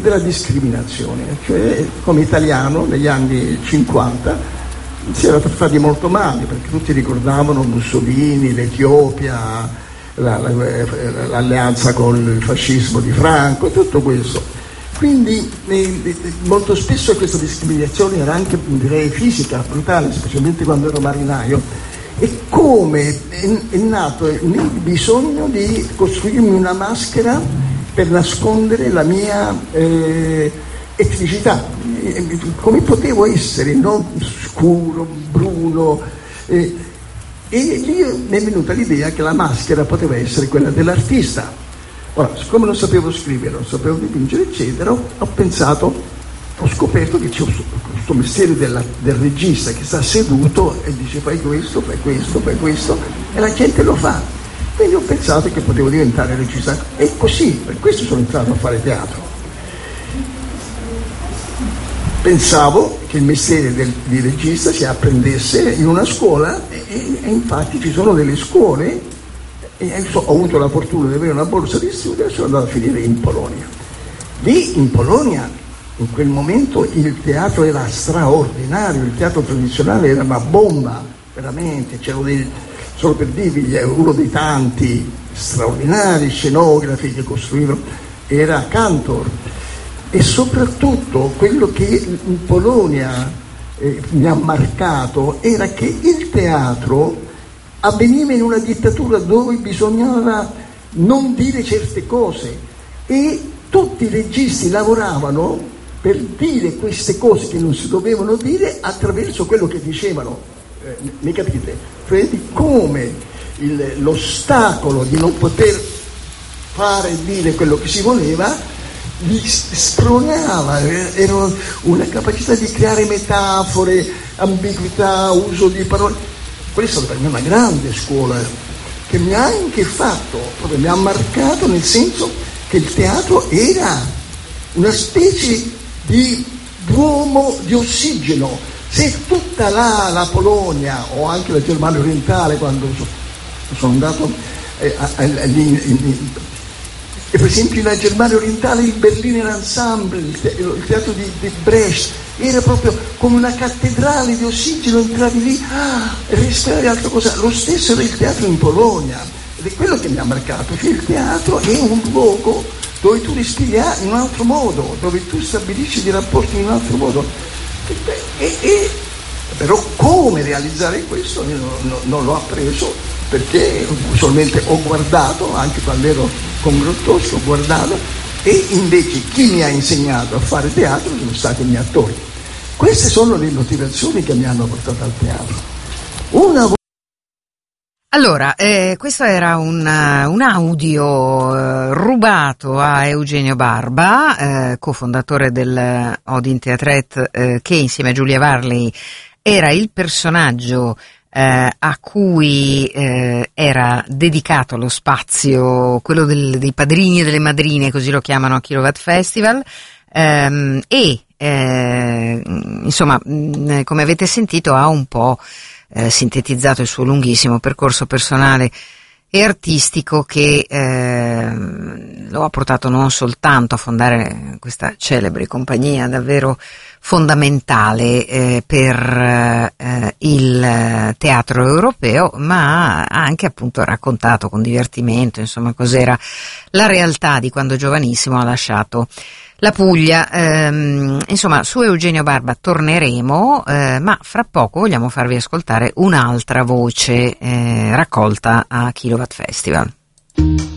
della discriminazione, cioè come italiano negli anni 50 si era trattati molto male, perché tutti ricordavano Mussolini, l'Etiopia, l'alleanza con il fascismo di Franco, tutto questo. Quindi molto spesso questa discriminazione era anche, direi, fisica, brutale, specialmente quando ero marinaio. E come è nato il bisogno di costruirmi una maschera per nascondere la mia etnicità, come potevo essere non scuro, bruno, e lì mi è venuta l'idea che la maschera poteva essere quella dell'artista. Ora, siccome non sapevo scrivere, non sapevo dipingere, eccetera, ho scoperto che c'è questo mestiere del regista che sta seduto e dice fai questo, fai questo, fai questo, e la gente lo fa. Quindi ho pensato che potevo diventare regista, e così, per questo sono entrato a fare teatro. Pensavo che il mestiere di regista si apprendesse in una scuola, e infatti ci sono delle scuole, e ho avuto la fortuna di avere una borsa di studio e sono andato a finire in Polonia. Lì in Polonia, in quel momento, il teatro era straordinario, il teatro tradizionale era una bomba, veramente, solo per dirvi, uno dei tanti straordinari scenografi che costruivano era Cantor. E soprattutto quello che in Polonia mi ha marcato era che il teatro avveniva in una dittatura dove bisognava non dire certe cose, e tutti i registi lavoravano per dire queste cose che non si dovevano dire attraverso quello che dicevano. Mi capite? Vedi come l'ostacolo di non poter fare e dire quello che si voleva li spronava, era una capacità di creare metafore, ambiguità, uso di parole. Questa per me è una grande scuola che mi ha anche proprio mi ha marcato, nel senso che il teatro era una specie di uomo di ossigeno. Se tutta la Polonia o anche la Germania orientale, quando sono andato e per esempio nella Germania orientale il Berliner Ensemble, il teatro di Brecht, era proprio come una cattedrale di ossigeno, entravi lì e respiravi altra cosa. Lo stesso era il teatro in Polonia, ed è quello che mi ha marcato, cioè il teatro è un luogo dove tu respiri in un altro modo, dove tu stabilisci dei rapporti in un altro modo. Però come realizzare questo io non l'ho appreso, perché solamente ho guardato, anche quando ero con Grotowski ho guardato, e invece chi mi ha insegnato a fare teatro sono stati i miei attori. Queste sono le motivazioni che mi hanno portato al teatro. Allora, questo era un audio rubato a Eugenio Barba, cofondatore del Odin Theatret, che insieme a Giulia Varley era il personaggio a cui era dedicato lo spazio, quello dei padrini e delle madrine, così lo chiamano a Kilowatt Festival, insomma, come avete sentito, ha un po' sintetizzato il suo lunghissimo percorso personale e artistico, che lo ha portato non soltanto a fondare questa celebre compagnia davvero fondamentale per il teatro europeo, ma ha anche appunto raccontato con divertimento, insomma, cos'era la realtà di quando giovanissimo ha lasciato la Puglia. Insomma, su Eugenio Barba torneremo, ma fra poco vogliamo farvi ascoltare un'altra voce raccolta a Kilowatt Festival.